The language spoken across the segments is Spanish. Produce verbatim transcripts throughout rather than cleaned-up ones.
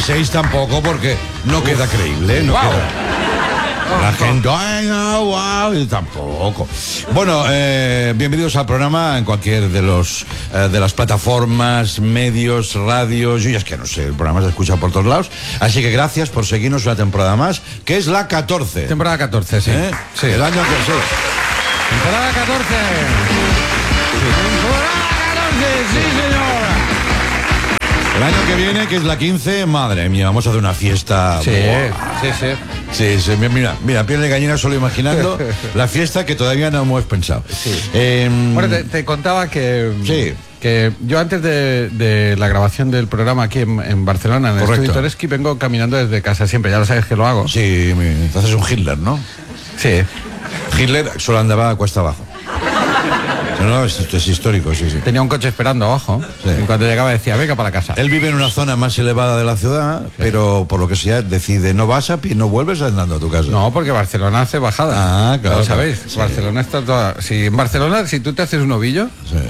seis tampoco, porque no queda creíble, no Wow. queda. La gente, ay, no, wow, y tampoco. Bueno, eh, bienvenidos al programa en cualquier de los eh, de las plataformas, medios, radios. Yo ya es que no sé, el programa se escucha por todos lados. Así que gracias por seguirnos una temporada más, que es la catorce. Temporada catorce, sí. ¿Eh? Sí. El año que sí. Temporada catorce. Temporada catorce, sí, señor. El año que viene, que es la quince, madre mía, vamos a hacer una fiesta. Sí, Buah. sí, sí. Sí, sí, mira, mira, piel de gallina solo imaginando la fiesta que todavía no hemos pensado. Sí. Eh, Bueno, te, te contaba que, Sí. que yo antes de, de la grabación del programa aquí en, en Barcelona, en el Correcto. estudio Toreski, vengo caminando desde casa siempre, ya lo sabes que lo hago. Sí, mi- entonces es un Hitler, ¿no? Sí. Hitler solo andaba a cuesta abajo. No, no, esto es histórico, sí, sí. Tenía un coche esperando abajo, Sí. y cuando llegaba decía, venga para casa. Él vive en una zona más elevada de la ciudad, pero por lo que sea decide, no vas a pie, no vuelves andando a tu casa. No, porque Barcelona hace bajada. Ah, claro, ¿Lo claro. sabéis? Sí. Barcelona está toda... Si en Barcelona, si tú te haces un ovillo... Sí.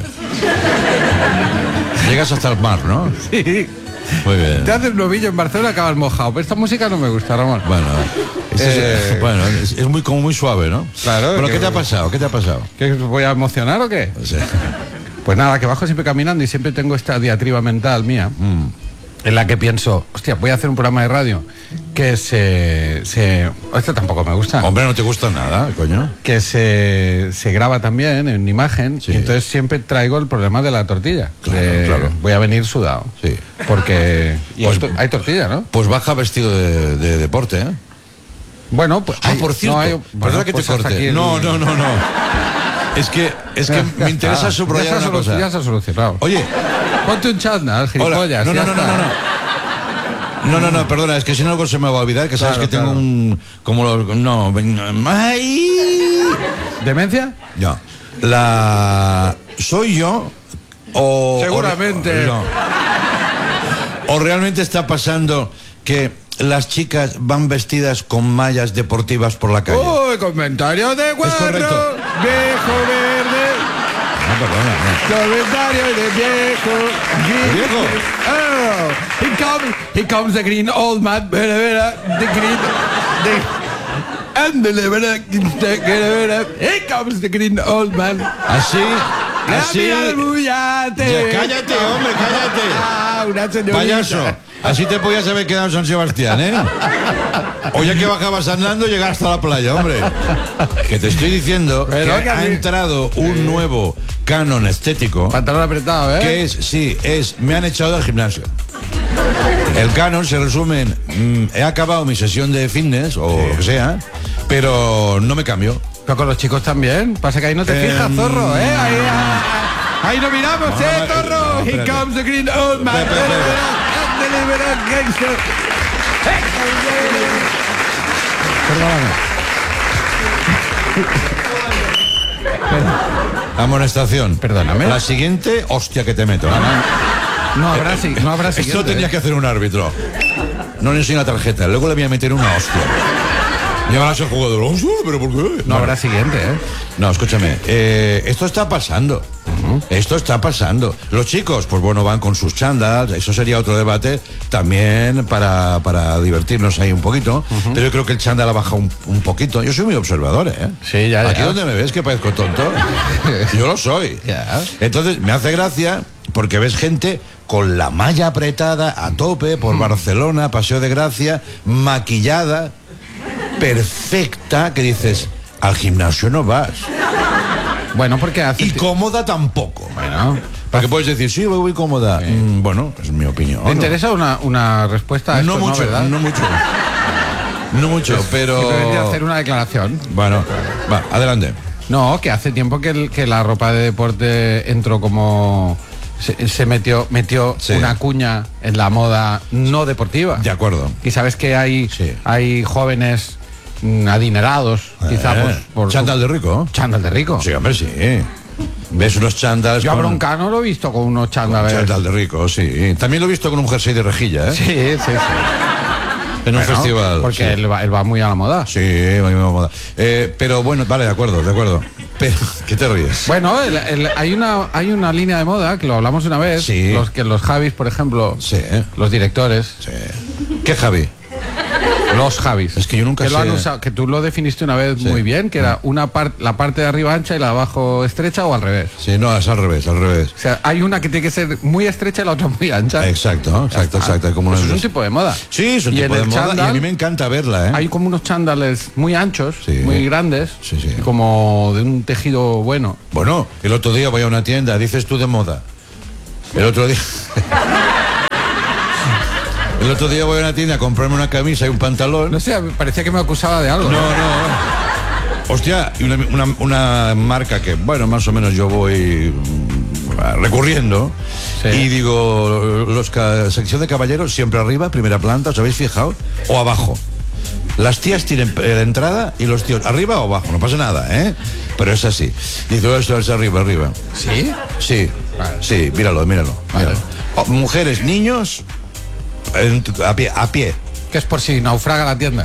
Llegas hasta el mar, ¿no? Sí. Muy bien. Te haces un ovillo en Barcelona, acabas mojado. Pero esta música no me gusta, Ramón. Bueno, este es, Eh. bueno, es, es muy como muy suave, ¿no? Claro, Pero que- ¿qué te ha pasado? ¿Qué te ha pasado? ¿Qué, voy a emocionar o qué? O sea, Pues nada, que bajo siempre caminando y siempre tengo esta diatriba mental mía en la que pienso, hostia, voy a hacer un programa de radio que se... se esto tampoco me gusta. hombre, no te gusta nada, coño. Que se, se graba también en imagen Sí. y entonces siempre traigo el problema de la tortilla. Claro, De- claro. Voy a venir sudado. Sí. Porque... y Pues- hay, to- hay tortilla, ¿no? Pues baja vestido de, de deporte, ¿eh? Bueno, pues... Ah, hay- por cierto, no hay- perdona bueno, que pues te hasta corte. aquí el- No, no, no, no. Es que, es que Ya me interesa está. subrayar Ya se ha una solu- cosa. Ya se ha solucionado. Oye, Ponte un chándal, hola. gilipollas. No, no, ya no, no, está. no, no. No, no, no, perdona, es que si no algo se me va a olvidar, que sabes Claro, que tengo claro. un... Como los... No, ven- ¡ay! ¿Demencia? No. La... ¿Soy yo? O... Seguramente. O, no. ¿O realmente está pasando que las chicas van vestidas con mallas deportivas por la calle? Uy, comentario de guarro, correcto. viejo verde. No, perdona, no. Comentario de viejo. ¿Viejo? Oh, here comes, here comes the green old man. Vera, vera, the green, the, and the vera, the vera, here comes the green old man. Así, así... Cambia el bullate. Ya, cállate, hombre, cállate. Ah, una señorita. Payaso, así te podías haber quedado en San Sebastián, ¿eh? O ya que bajabas andando, llegar hasta la playa, hombre. Que te estoy diciendo Pero que que ha a mí- entrado un nuevo canon estético, Pantalón apretado, ¿eh? que es, sí, es, me han echado del gimnasio. El canon se resume en, mm, he acabado mi sesión de fitness, o lo que sea, pero no me cambio. Pero con los chicos también. Pasa que ahí no te Eh, fijas, zorro, ¿eh? Ahí, ah, ah, ahí no miramos, No, ¿eh, no, zorro? no, Here espérate. comes the green old man. Espera, espera, espera. Deliver a gangster. Amonestación. Perdóname. La siguiente, hostia que te meto. ¿eh? No habrá, si- no habrá Esto siguiente. tenía que hacer un árbitro. No le enseño la tarjeta, luego le voy a meter una hostia. Y ahora se jugador, hostia, pero ¿por qué? No habrá siguiente, ¿eh? No, escúchame, eh, esto está pasando. Esto está pasando. Los chicos, pues bueno, van con sus chándals, eso sería otro debate también para, para divertirnos ahí un poquito. Pero yo creo que el chándal ha bajado un, un poquito. Yo soy muy observador, ¿eh? Sí, ya, ya. Aquí donde me ves que parezco tonto, yo lo soy. Ya. Entonces, me hace gracia porque ves gente con la malla apretada a tope por Barcelona, Paseo de Gracia, maquillada, perfecta, que dices, al gimnasio no vas. Bueno, porque hace... Y cómoda tampoco. Bueno, Porque puedes decir, sí, voy muy cómoda. Mm, bueno, es mi opinión. ¿te interesa una, una respuesta a esto? No mucho, ¿verdad? no mucho. No mucho, pero... Simplemente hacer una declaración. Bueno, va, adelante. No, que hace tiempo que, el- que la ropa de deporte entró como... Se, se metió, metió Sí. una cuña en la moda no deportiva. De acuerdo. Y sabes que hay, Sí. hay jóvenes mm, adinerados, quizá Eh, por, por chándal de rico. chándal de rico. Sí, hombre, sí. Ves unos chándals Yo a con- Broncano lo he visto con unos con chándales. chándal de rico, sí. También lo he visto con un jersey de rejilla, ¿eh? Sí, sí, sí. En un Bueno, festival. Porque sí. él, va, él va muy a la moda. Sí, va muy de moda. Eh, pero bueno, vale, de acuerdo, de acuerdo. Pero, ¿qué te ríes? Bueno, el- el- hay, una, hay una línea de moda, que lo hablamos una vez, Sí. los que los Javis, por ejemplo, Sí. los directores, Sí. ¿Qué Javi? Los Javis. Es que yo nunca que sé. Lo han usado, que tú lo definiste una vez Sí. muy bien, que era una parte, la parte de arriba ancha y la de abajo estrecha o al revés. Sí, no, es al revés, al revés. O sea, hay una que tiene que ser muy estrecha y la otra muy ancha. Exacto, exacto, exacto. Como Eso una- es un tipo de moda. Sí, es un Y tipo en de el moda y a chándal mí me encanta verla, ¿eh? hay como unos chándales muy anchos, Sí. muy grandes, Sí, sí. y como de un tejido bueno. Bueno, el otro día voy a una tienda, dices tú de moda. El otro día... el otro día voy a una tienda a comprarme una camisa y un pantalón. No sé, parecía que me acusaba de algo. No, no. Hostia, y una, una- una marca que, bueno, más o menos yo voy mm, recurriendo. Sí. Y digo, los ca- sección de caballeros siempre arriba, primera planta, ¿os habéis fijado? O abajo. Las tías tienen eh, la entrada y los tíos arriba o abajo, no pasa nada, ¿eh? Pero es así. Dice, esto es arriba, arriba. ¿Sí? Sí, Vale. sí, míralo, míralo. Vale. míralo. Oh, mujeres, niños, en- a pie, a pie. Que es por si naufraga la tienda.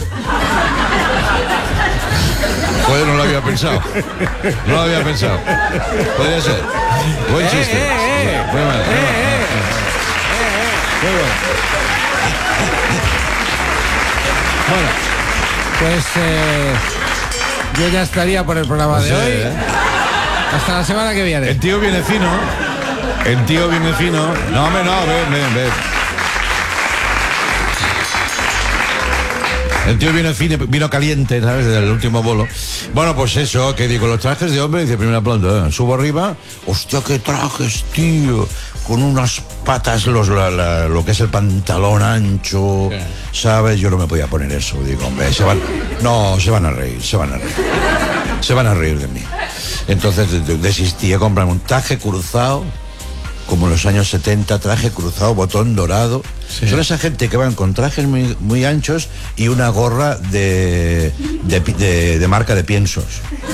Joder, no lo había pensado. No lo había pensado. Podría ser. Buen chiste. eh, eh. Muy mal, muy mal. Muy bueno. Bueno, pues eh, yo ya estaría por el programa No de sé, hoy. ¿eh? Hasta la semana que viene. El tío viene fino. El tío viene fino. No, hombre, no, ven, ven, ven. El tío vino fino, vino caliente, ¿sabes? Del último bolo. Bueno, pues eso, que digo, los trajes de hombre, dice primera planta, ¿eh? Subo arriba, hostia, qué trajes, tío. Con unas patas, los, la- la- lo que es el pantalón ancho, Sí. ¿sabes? Yo no me podía poner eso. Digo, hombre, se van. No, se van a reír, se van a reír. Se van a reír de mí. Entonces de- de- desistí a comprarme un traje cruzado, como en los años setenta, traje cruzado, botón dorado. Sí. Son esa gente que van con trajes muy, muy anchos y una gorra de, de, pi- de- de marca de piensos.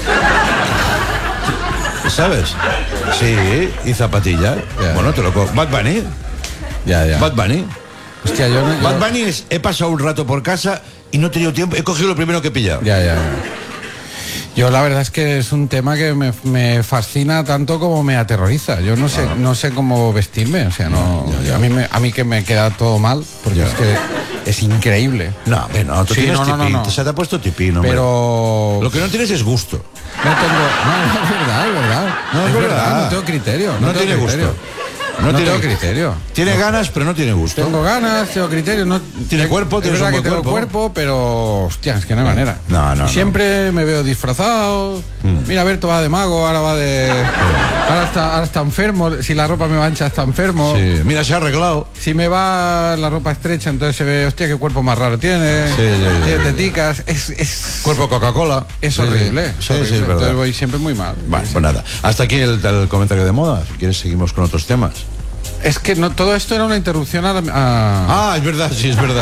¿Sabes? Sí, y zapatilla. Ya. Bueno, te lo co- Bad Bunny. Ya, ya. Bad Bunny. Hostia, yo no. yo- Bad Bunny es, he pasado un rato por casa y no he tenido tiempo, he cogido lo primero que he pillado. Ya, ya. Yo la verdad es que es un tema que me, me fascina tanto como me aterroriza. Yo no sé, no sé cómo vestirme, o sea, no. Ya, ya. A mí me, a mí que me queda todo mal, porque Ya. es que es increíble. No, hombre, no, tú Sí, tienes no, no, no, tipín, no. se te ha puesto tipín, hombre. Pero Lo que no tienes es gusto. no tengo, no, no, es verdad, es verdad. No, es verdad. no tengo criterio, no, No tengo tiene criterio. gusto. No, No tiene- tengo criterio. Tiene ganas, pero no tiene gusto. Tengo ganas, tengo criterio, no Tiene cuerpo, es tienes verdad un que buen tengo cuerpo. cuerpo, pero hostia, es que no hay manera. No, no, Y no. siempre me veo disfrazado. Mira, Berto va de mago, ahora va de ahora está, ahora está enfermo, si la ropa me va ancha está enfermo. Sí, mira, se ha arreglado. Si me va la ropa estrecha, entonces se ve, hostia, qué cuerpo más raro tiene. Sí, sí, sí, tiene sí. teticas, es es Cuerpo Coca-Cola. es Sí, horrible. Sí, es sí, horrible. es verdad. Entonces voy siempre muy mal. Vale, pues nada. Hasta aquí el, el comentario de moda. Si quieres, seguimos con otros temas. Es que no, todo esto era una interrupción a, la- a- Ah, es verdad, sí, es verdad.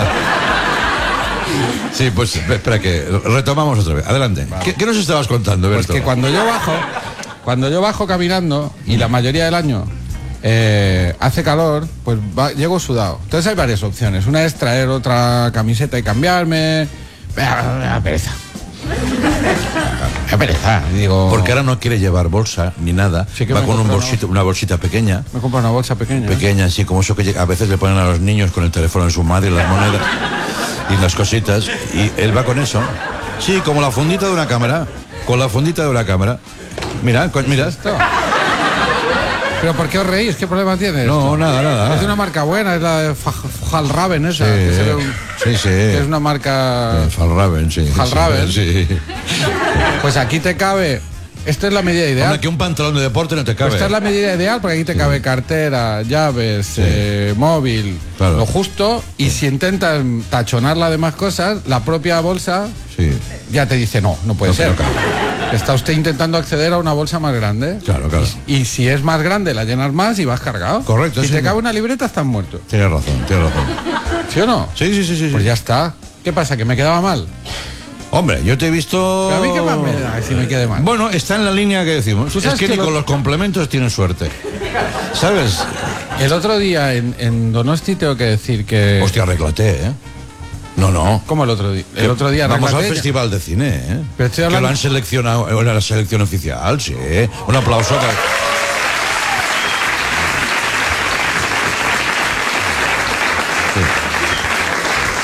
Sí, pues espera que retomamos otra vez. Adelante. ¿Qué, qué nos estabas contando, Pues Berto? que cuando yo bajo, cuando yo bajo caminando y la mayoría del año eh, hace calor, pues va- llego sudado. Entonces hay varias opciones. Una es traer otra camiseta y cambiarme. Me da- me da pereza. Me da pereza. Digo, Porque ahora no quiere llevar bolsa ni nada. Sí que Va me con un compro, bolsito, una bolsita pequeña. me compro una bolsa pequeña. Pequeña, así como eso que llega- a veces le ponen a los niños con el teléfono en su madre y las monedas y las cositas. Y él va con eso. Sí, como la fundita de una cámara. Con la fundita de una cámara. Mira, co- mira. Esto. ¿Pero por qué os reís? ¿Qué problema tiene? No, esto? nada, nada. Es de una marca buena, es la de Fjallraven esa. Sí, que se ve un- sí, sí. que es una marca... Falraven, sí. Falraven. Sí. Pues aquí te cabe... Esta es la medida ideal. Hombre, que un pantalón de deporte no te cabe. Pues esta es la medida ideal porque aquí te cabe cartera, llaves, eh, móvil, Claro. lo justo. Y si intentas tachonar las demás cosas, la propia bolsa Sí, ya te dice no, no puede No, ser. no cabe. Está usted intentando acceder a una bolsa más grande. claro, claro. Y si es más grande, la llenas más y vas cargado. Correcto, Si sí, te sí. cabe una libreta, estás muerto. Tienes razón, tienes razón. ¿Sí o no? Sí, sí, sí, sí. Pues sí. ya está. ¿Qué pasa? ¿Que me quedaba mal? Hombre, yo te he visto... Pero a mí qué más me da si me quede mal. Bueno, está en la línea que decimos. Tú Es sabes que, que ni lo- con los complementos tienes suerte. ¿Sabes? El otro día en, en Donosti tengo que decir que... Hostia, arréglate, ¿eh? No, no. ¿Cómo el otro día? El otro día Vamos al arréglate. festival de cine, ¿eh? Pero estoy Que hablando- lo han seleccionado en la selección oficial, sí. Un aplauso. para- Sí.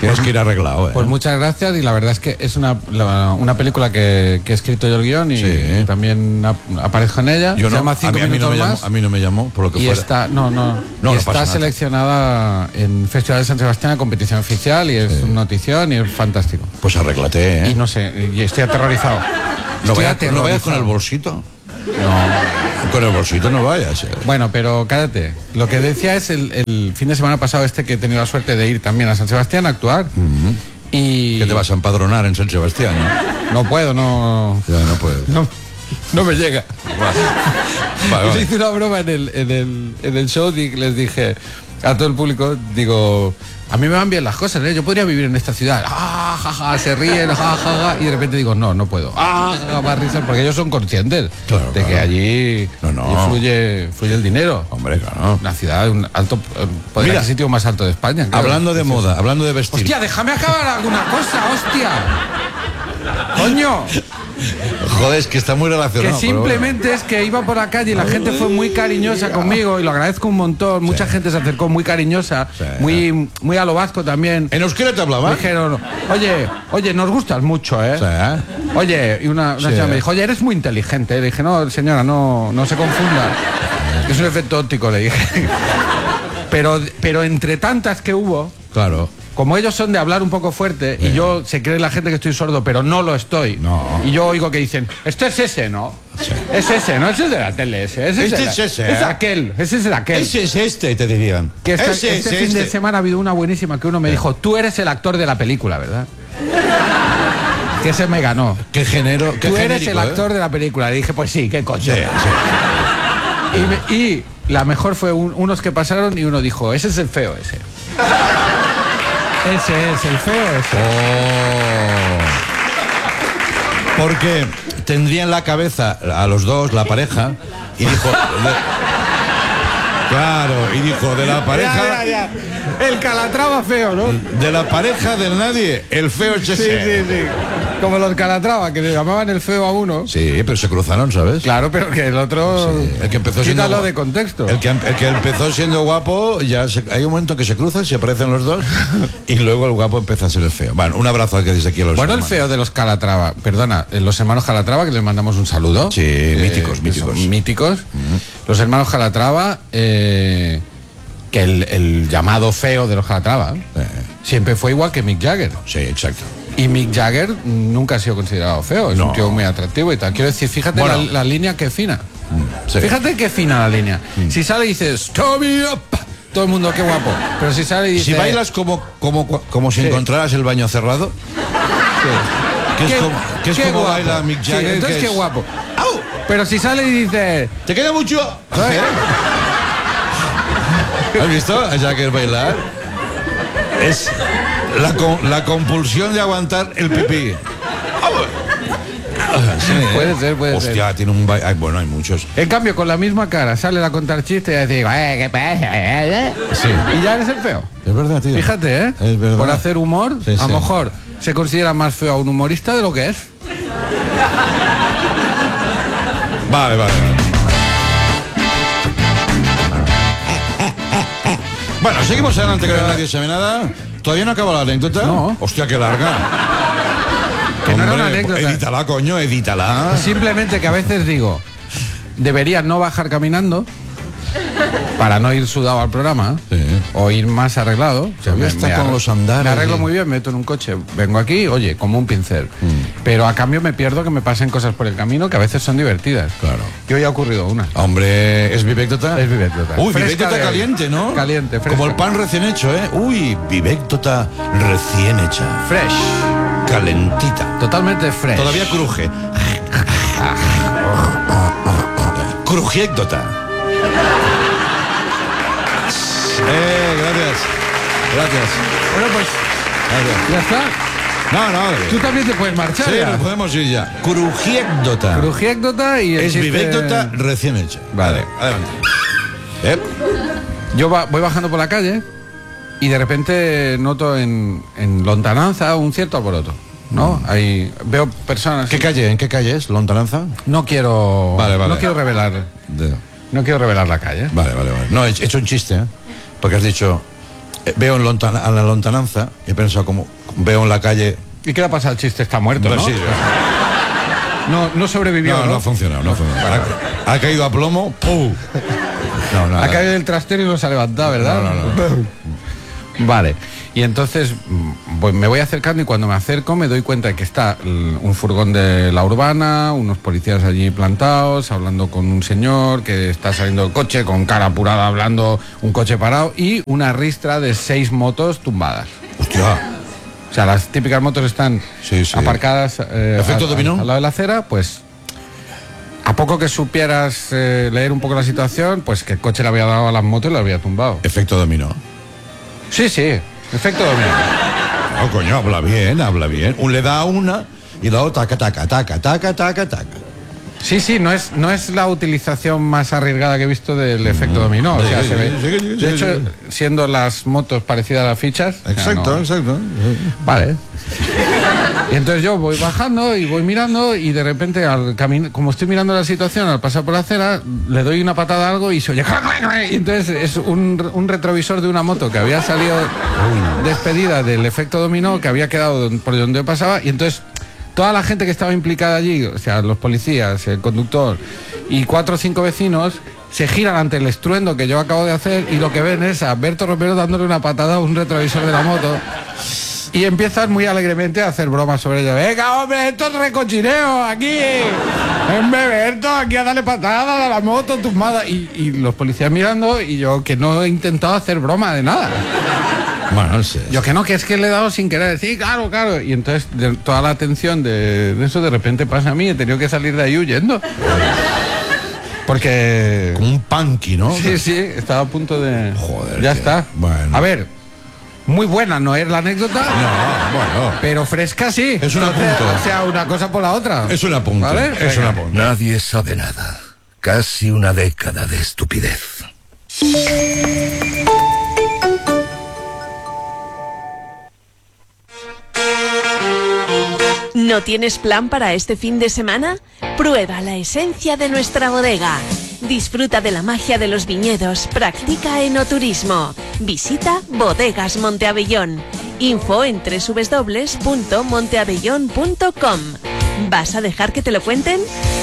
Tienes que ir arreglado, ¿eh? Pues muchas gracias, y la verdad es que es una, la- una película que, que he escrito yo el guión y, Sí. y también ap- aparezco en ella. Yo Se no, llama a Cinco mí, a mí no minutos me llamó, más. a mí no me llamó, por lo que Y fuera. está, no, no, No, y no pasa está nada. seleccionada en Festival de San Sebastián a competición oficial, y es una notición y es fantástico. Pues arréglate, ¿eh? Y no sé, y estoy aterrorizado. No Estoy vayas, no vayas con el aterrorizado. bolsito. No. Con el bolsito no vayas. eh. Bueno, pero cállate. Lo que decía es el, el fin de semana pasado este, que he tenido la suerte de ir también a San Sebastián a actuar. Y Que te vas a empadronar en San Sebastián, ¿no? no puedo, no, Ya no puedes. no, no me llega. Vale, vale. Les hice una broma en el, en el, en el show, y les dije a todo el público, digo, a mí me van bien las cosas, ¿eh? Yo podría vivir en esta ciudad. Ah, ja, ja, se ríen, ja, ja, ja, y de repente digo, no, no puedo. Ah, ja, ja, más risas, porque ellos son conscientes Claro, de que claro. allí, No, no. allí fluye, fluye el dinero. Hombre, claro. Una ciudad, un alto eh, poder Mira, adquisitivo más alto de España. claro. Hablando de moda, hablando de vestir. Hostia, déjame acabar alguna cosa, hostia. Coño. Joder, es que está muy Que relacionado. pero bueno. simplemente es que iba por la calle y la gente fue muy cariñosa conmigo, y lo agradezco un montón. Mucha gente se acercó muy cariñosa, Sí. muy, muy a lo vasco también. ¿En euskera te Me hablaba? dijeron, oye, oye, nos gustas mucho, ¿eh? Sí, ¿eh? Oye, y una, una Sí. señora me dijo, oye, eres muy inteligente. Le dije, no, señora, no, no se confunda. Es un efecto óptico, le dije. Pero, pero entre tantas que hubo, Claro. como ellos son de hablar un poco fuerte, y yo, se cree la gente que estoy sordo, pero no lo estoy. No. Y yo oigo que dicen, esto es ese, ¿no? Es ese, ¿no? Ese es de la tele, ese. ese Este de la- es ese, Es ¿eh? aquel, ese es el aquel. Ese es este, te dirían. Que esta- Ese este es fin de este. semana ha habido una buenísima que uno me dijo, tú eres el actor de la película, ¿verdad? Que ese me ganó. Qué género, qué Tú eres genérico, el ¿eh? actor de la película. Le dije, pues sí, qué coño. Sí, sí. Y, me- y la mejor fue un- unos que pasaron, y uno dijo, ese es el feo ese. Ese es el feo ese. Oh. Porque tendría en la cabeza a los dos, la pareja, y dijo... de- Claro, y dijo, de la pareja... Ya, ya, ya. El Calatrava feo, ¿no? De la pareja del nadie, el feo es Sí, ese. sí, sí. Como los Calatrava, que le llamaban el feo a uno. Sí, pero se cruzaron, ¿sabes? Claro, pero que el otro... Sí, el que empezó siendo Quítalo guapo. de contexto. El que, el que empezó siendo guapo, ya se- hay un momento que se cruzan, se aparecen los dos, y luego el guapo empieza a ser el feo. Bueno, un abrazo que desde aquí a los Bueno, el hermanos. feo de los Calatrava, perdona, eh, los hermanos Calatrava, que les mandamos un saludo. Sí, míticos, que son míticos. míticos. Los hermanos Calatrava, eh, que el, el llamado feo de los Calatrava Eh, siempre fue igual que Mick Jagger. sí, exacto. Y Mick Jagger nunca ha sido considerado feo, es No. un tío muy atractivo y tal. Quiero decir, fíjate Bueno. la, la línea que fina. Sí. Fíjate qué fina la línea. Si sale y dices, "Stop me up", todo el mundo, qué guapo. Pero si sale y dice... Si bailas como, como, como si Sí. encontraras el baño cerrado, Sí. que es Qué- como, que es qué como guapo. baila Mick Sí, Jagger. entonces que qué es- guapo. ¡Au! Pero si sale y dice... ¿Te queda mucho? ¿sabes? ¿Has visto a Jagger bailar? Es la, co- la compulsión de aguantar el pipí. Ah, sí, ¿eh? Puede ser, puede Hostia, tiene un baile. Ay, bueno, hay muchos. En cambio, con la misma cara, sale a contar chistes y a decir, eh, ¿qué pasa? eh, eh?". Sí. Y ya eres el feo. Es verdad, tío. Fíjate, ¿eh? Es verdad. Por hacer humor, Sí, a sí. lo mejor se considera más feo a un humorista de lo que es. Vale, vale, vale. Bueno, seguimos adelante, que nadie sabe nada. ¿Todavía no acaba la anécdota? No. Hostia, qué larga. Que no era una Hombre, anécdota. edítala, coño, edítala. Simplemente que a veces digo, deberías no bajar caminando para no ir sudado al programa, Sí. o ir más arreglado. O sea, Todavía está con arre- los andares Me arreglo y- muy bien, me meto en un coche, vengo aquí, oye, como un pincel. Mm. Pero a cambio me pierdo que me pasen cosas por el camino que a veces son divertidas. Claro. Y hoy ha ocurrido una. Hombre, ¿es vivéctota? Es vivéctota. Uy, Fresca vivéctota de- caliente, ¿no? Caliente, fresca. Como el pan recién hecho, ¿eh? Uy, vivéctota recién hecha. Fresh. Calentita. Totalmente fresh. Todavía cruje. Crujiécdota. Eh, gracias. Gracias. Bueno, pues Gracias. ya está. No, no. Tú también te puedes marchar. Sí, ya. nos podemos ir ya. Crujiécdota. Crujiécdota y el Es chiste- vivécdota recién hecha. Vale. Adelante. ¿Eh? Yo va- voy bajando por la calle y de repente noto en, en lontananza un cierto alboroto, ¿no? Ahí veo personas. ¿Qué calle? ¿En qué calle es? ¿Lontananza? No quiero. Vale, vale. No quiero revelar. De- No quiero revelar la calle. Vale, vale, vale. No, he he hecho un chiste, ¿eh? Porque has dicho, eh, veo en lontan a la lontananza, y he pensado como, veo en la calle... ¿Y qué le pasa al chiste? Está muerto, Pues ¿no? sí, sí. No, no sobrevivió, No, ¿no? no ha funcionado, no ha funcionado. Ha, ha caído a plomo, ¡pum! No, nada. Ha caído del trastero y no se ha levantado, ¿verdad? No, no, no. Vale. Y entonces pues me voy acercando y cuando me acerco me doy cuenta de que está un furgón de la urbana, unos policías allí plantados, hablando con un señor que está saliendo del coche con cara apurada, hablando, un coche parado y una ristra de seis motos tumbadas. Hostia. O sea, las típicas motos están Sí, sí. aparcadas eh, ¿Efecto al, dominó? al lado de la acera, pues a poco que supieras eh, leer un poco la situación, pues que el coche le había dado a las motos y le había tumbado. Efecto dominó. Sí, sí, efecto dominó. No, coño, habla bien, habla bien. Un le da a una y la otra taca, taca, taca, taca, taca, taca. Sí, sí, no es, no es la utilización más arriesgada que he visto del efecto dominó. O sea, Sí, se ve. sí, sí, sí, De hecho, sí. siendo las motos parecidas a las fichas. o sea, Exacto, no- exacto. Vale. Y entonces yo voy bajando y voy mirando y de repente, al caminar, como estoy mirando la situación, al pasar por la acera, le doy una patada a algo y se oye... Y entonces es un, un retrovisor de una moto que había salido despedida del efecto dominó, que había quedado por donde yo pasaba, y entonces toda la gente que estaba implicada allí, o sea, los policías, el conductor y cuatro o cinco vecinos, se giran ante el estruendo que yo acabo de hacer y lo que ven es a Berto Romero dándole una patada a un retrovisor de la moto. Y empiezan muy alegremente a hacer bromas sobre ello. Venga, hombre, esto es recochineo aquí. En Berto, aquí a darle patadas a la moto tumbada. Y, y los policías mirando y yo que no he intentado hacer broma de nada. Bueno, sí. Yo que no, que es que le he dado sin querer. Sí, claro, claro. Y entonces de, toda la atención de, de eso de repente pasa a mí. He tenido que salir de ahí huyendo. Porque... Como un punky, ¿no? Sí, sí, estaba a punto de... Joder, Ya tío. está. Bueno. A ver, muy buena no es la anécdota. No, bueno. Pero fresca sí. Es un Entonces, apunte. O sea, una cosa por la otra. Es un apunte. ¿Vale? Es un Venga. apunte. Nadie sabe nada. Casi una década de estupidez. ¿No tienes plan para este fin de semana? Prueba la esencia de nuestra bodega. Disfruta de la magia de los viñedos. Practica enoturismo. Visita Bodegas Monteabellón. Info en doble u doble u doble u punto monteabellón punto com. ¿Vas a dejar que te lo cuenten?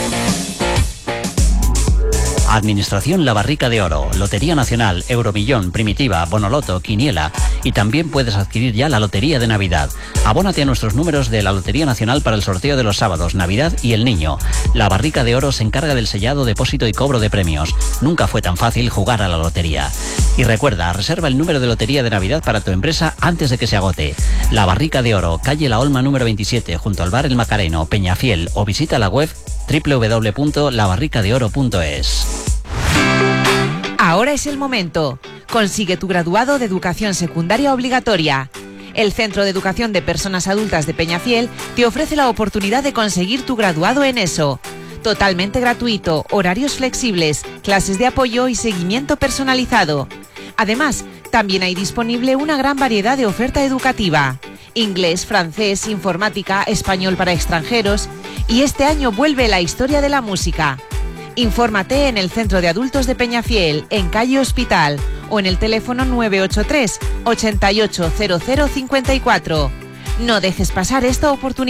Administración La Barrica de Oro, Lotería Nacional, Euromillón, Primitiva, Bonoloto, Quiniela y también puedes adquirir ya la Lotería de Navidad. Abónate a nuestros números de la Lotería Nacional para el sorteo de los sábados, Navidad y el Niño. La Barrica de Oro se encarga del sellado, depósito y cobro de premios. Nunca fue tan fácil jugar a la lotería. Y recuerda, reserva el número de Lotería de Navidad para tu empresa antes de que se agote. La Barrica de Oro, calle La Olma número veintisiete, junto al bar El Macareno, Peñafiel, o visita la web doble u doble u doble u punto la barrica de oro punto es. Ahora es el momento. Consigue tu graduado de educación secundaria obligatoria. El Centro de Educación de Personas Adultas de Peñafiel te ofrece la oportunidad de conseguir tu graduado en ESO. Totalmente gratuito, horarios flexibles, clases de apoyo y seguimiento personalizado. Además, también hay disponible una gran variedad de oferta educativa. Inglés, francés, informática, español para extranjeros. Y este año vuelve la historia de la música. Infórmate en el Centro de Adultos de Peñafiel, en calle Hospital, o en el teléfono nueve ocho tres, ochenta y ocho, cero cero cincuenta y cuatro. No dejes pasar esta oportunidad.